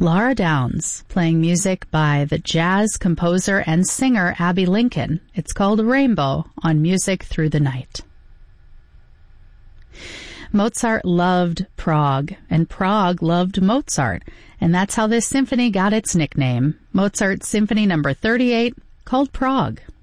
Laura Downs, playing music by the jazz composer and singer Abbey Lincoln. It's called Rainbow on Music Through the Night. Mozart loved Prague, and Prague loved Mozart, and that's how this symphony got its nickname, Mozart Symphony No. 38, called Prague.